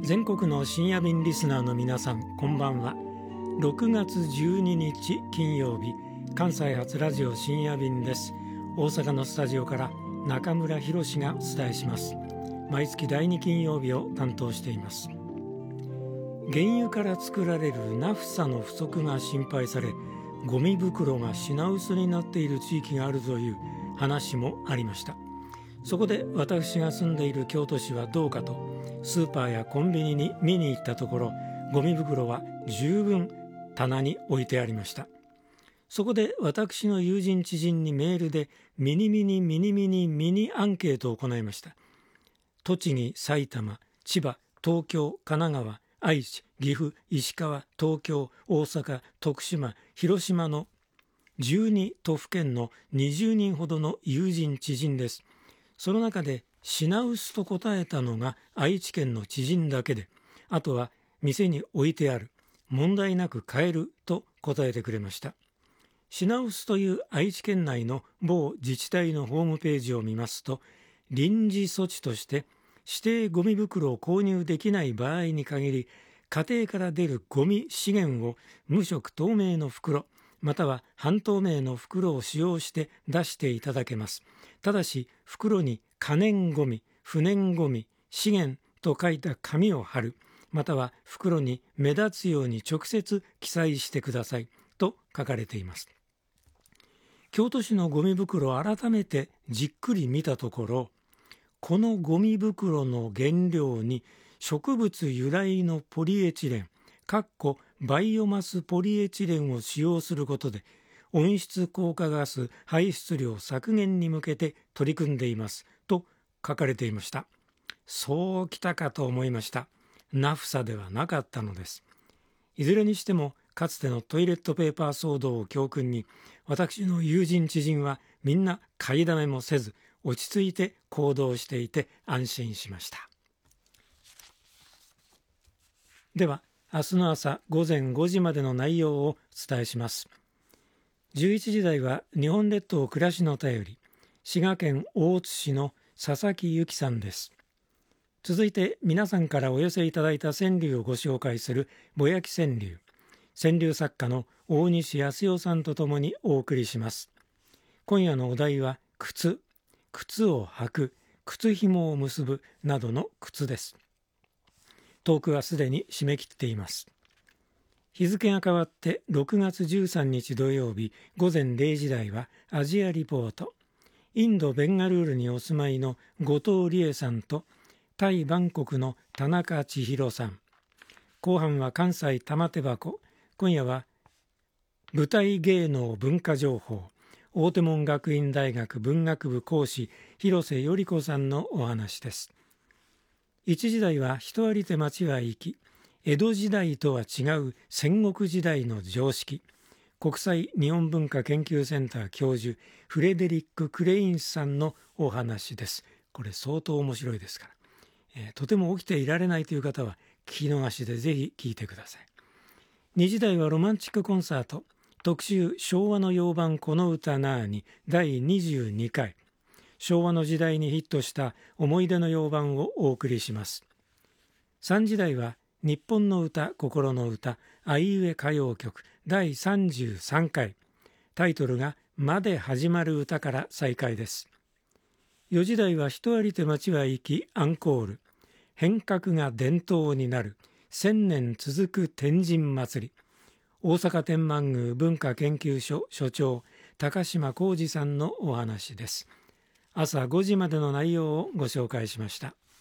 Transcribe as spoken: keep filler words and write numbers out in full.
全国の深夜便リスナーの皆さん、こんばんは。ろくがつじゅうににち金曜日、関西発ラジオ深夜便です。大阪のスタジオから中村博史がお伝えします。毎月だいに金曜日を担当しています。原油から作られるナフサの不足が心配され、ゴミ袋が品薄になっている地域があるという話もありました。そこで私が住んでいる京都市はどうかとスーパーやコンビニに見に行ったところ、ゴミ袋は十分棚に置いてありました。そこで私の友人知人にメールでミニミニミニミニミニアンケートを行いました。栃木、埼玉、千葉、東京、神奈川、愛知、岐阜、石川、東京、大阪、徳島、広島のじゅうに都府県のにじゅうにんほどの友人知人です。その中で品薄と答えたのが愛知県の知人だけで、あとは店に置いてある、問題なく買えると答えてくれました。品薄という愛知県内の某自治体のホームページを見ますと、臨時措置として指定ゴミ袋を購入できない場合に限り、家庭から出るゴミ資源を無色透明の袋または半透明の袋を使用して出していただけます。ただし袋に可燃ゴミ、不燃ゴミ、資源と書いた紙を貼る、または袋に目立つように直接記載してくださいと書かれています。京都市のゴミ袋を改めてじっくり見たところ、このゴミ袋の原料に植物由来のポリエチレンかっこバイオマスポリエチレンを使用することで温室効果ガス排出量削減に向けて取り組んでいますと書かれていました。そうきたかと思いました。ナフサではなかったのです。いずれにしてもかつてのトイレットペーパー騒動を教訓に、私の友人知人はみんな買いだめもせず落ち着いて行動していて安心しました。では明日の朝ごぜんごじまでの内容をお伝えします。じゅういちじ台は日本列島暮らしの便り、滋賀県大津市の佐々木由紀さんです。続いて皆さんからお寄せいただいた川柳をご紹介するぼやき川柳、川柳作家の大西康代さんとともにお送りします。今夜のお題は靴、靴を履く、靴紐を結ぶなどの靴です。トークはすでに締め切っています。日付が変わってろくがつじゅうさんにち土曜日ごぜんれいじ台はアジアリポート。インド・ベンガルールにお住まいの後藤理恵さんとタイ・バンコクの田中千尋さん。後半は関西玉手箱。今夜は舞台芸能文化情報。大手門学院大学文学部講師広瀬より子さんのお話です。一時代は人ありて町は行き、江戸時代とは違う戦国時代の常識。国際日本文化研究センター教授フレデリック・クレインスさんのお話です。これ相当面白いですから、えー、とても起きていられないという方は聞き逃しでぜひ聞いてください。二時代はロマンチックコンサート特集昭和の洋版この歌なーにだいにじゅうにかい、昭和の時代にヒットした思い出の洋版をお送りします。三時代は日本の歌心の歌あいうえ歌謡曲だいさんじゅうさんかい、タイトルがまで始まる歌から再開です。四時代は人ありて町は行きアンコール、変革が伝統になる千年続く天神祭り。大阪天満宮文化研究所所長高島浩二さんのお話です。朝ごじまでの内容をご紹介しました。